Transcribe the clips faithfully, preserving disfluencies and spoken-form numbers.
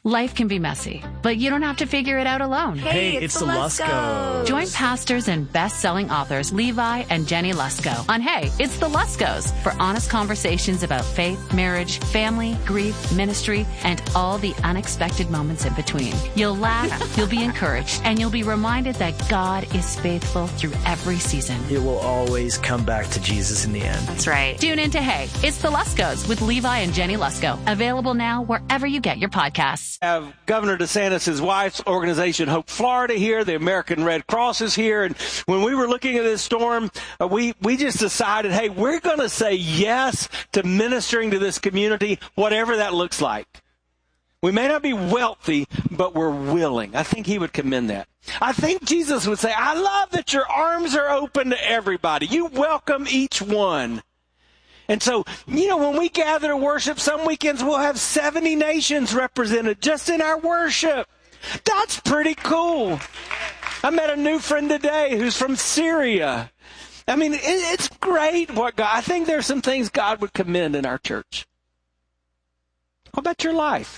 Life can be messy, but you don't have to figure it out alone. Hey, Hey, it's, it's the the Luskos. Join pastors and best-selling authors Levi and Jenny Lusko on Hey, It's the Luskos for honest conversations about faith, marriage, family, grief, ministry, and all the unexpected moments in between. You'll laugh, you'll be encouraged, and you'll be reminded that God is faithful through every season. It will always come back to Jesus in the end. That's right. Tune in to Hey, It's the Luskos with Levi and Jenny Lusko. Available now wherever you get your podcasts. Have Governor DeSantis' wife's organization, Hope Florida, here. The American Red Cross is here. And when we were looking at this storm, uh, we, we just decided, hey, we're going to say yes to ministering to this community, whatever that looks like. We may not be wealthy, but we're willing. I think he would commend that. I think Jesus would say, I love that your arms are open to everybody. You welcome each one. And so, you know, when we gather to worship, some weekends we'll have seventy nations represented just in our worship. That's pretty cool. I met a new friend today who's from Syria. I mean, it, it's great what God, I think there's some things God would commend in our church. What about your life?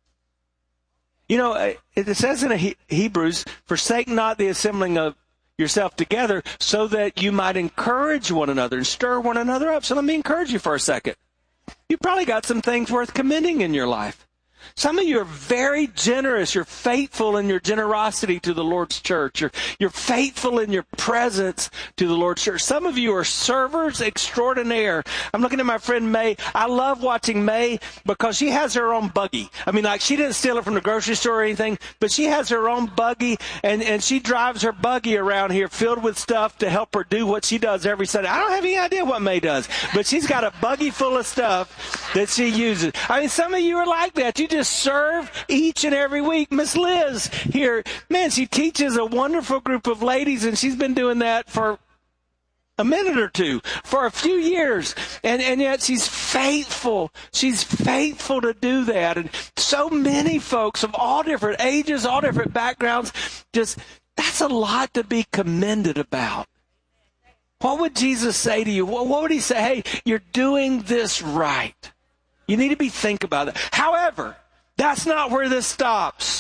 You know, it says in Hebrews, forsake not the assembling of yourself together so that you might encourage one another and stir one another up. So let me encourage you for a second. You probably got some things worth commending in your life. Some of you are very generous. You're faithful in your generosity to the Lord's church. You're, you're faithful in your presence to the Lord's church. Some of you are servers extraordinaire. I'm looking at my friend May. I love watching May because she has her own buggy. I mean, like, she didn't steal it from the grocery store or anything, but she has her own buggy, and, and she drives her buggy around here filled with stuff to help her do what she does every Sunday. I don't have any idea what May does, but she's got a buggy full of stuff that she uses. I mean, some of you are like that. You just serve each and every week. Miss Liz here, man, she teaches a wonderful group of ladies, and she's been doing that for a minute or two, for a few years. And, and yet she's faithful. She's faithful to do that. And so many folks of all different ages, all different backgrounds, just, that's a lot to be commended about. What would Jesus say to you? What, what would he say? Hey, you're doing this right. You need to be think about it. However, that's not where this stops.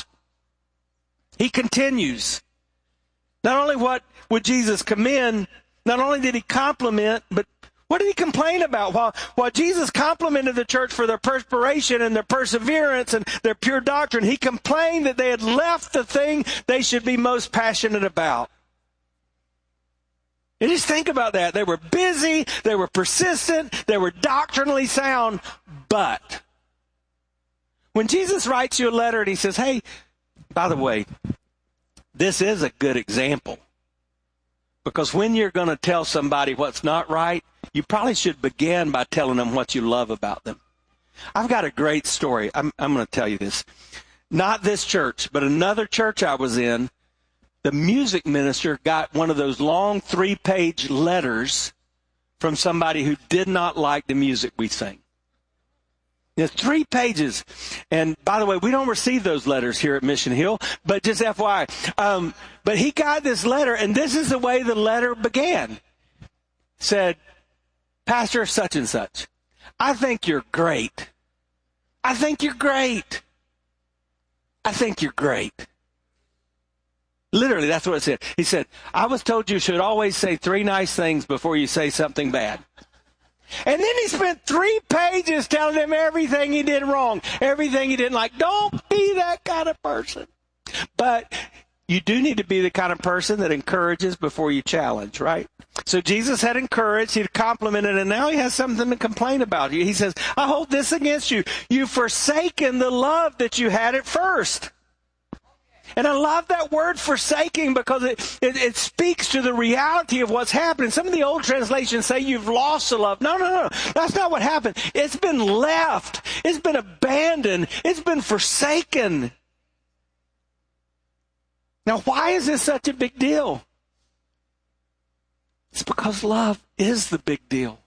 He continues. Not only what would Jesus commend, not only did he compliment, but what did he complain about? While, while Jesus complimented the church for their perspiration and their perseverance and their pure doctrine, he complained that they had left the thing they should be most passionate about. And just think about that. They were busy, they were persistent, they were doctrinally sound, but when Jesus writes you a letter and he says, hey, by the way, this is a good example. Because when you're going to tell somebody what's not right, you probably should begin by telling them what you love about them. I've got a great story. I'm, I'm going to tell you this. Not this church, but another church I was in, the music minister got one of those long three-page letters from somebody who did not like the music we sing. It's three pages. And by the way, we don't receive those letters here at Mission Hill, but just F Y I. Um, but he got this letter, and this is the way the letter began. Said, Pastor such and such, I think you're great. I think you're great. I think you're great. Literally, that's what it said. He said, I was told you should always say three nice things before you say something bad. And then he spent three pages telling them everything he did wrong, everything he didn't like. Don't be that kind of person. But you do need to be the kind of person that encourages before you challenge, right? So Jesus had encouraged, he complimented, and now he has something to complain about. He says, I hold this against you. You've forsaken the love that you had at first. And I love that word forsaking because it, it, it speaks to the reality of what's happening. Some of the old translations say you've lost the love. No, no, no. That's not what happened. It's been left. It's been abandoned. It's been forsaken. Now, why is this such a big deal? It's because love is the big deal.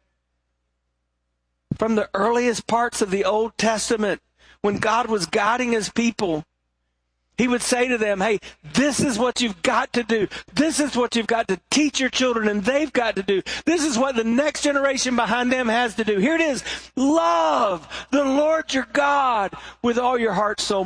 From the earliest parts of the Old Testament, when God was guiding his people, he would say to them, hey, this is what you've got to do. This is what you've got to teach your children, and they've got to do. This is what the next generation behind them has to do. Here it is. Love the Lord your God with all your heart, soul,